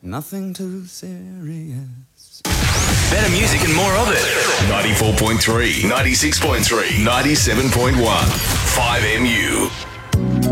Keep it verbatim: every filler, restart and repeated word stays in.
Nothing too serious. Better music and more of it. ninety-four point three, ninety-six point three, ninety-seven point one. five M U.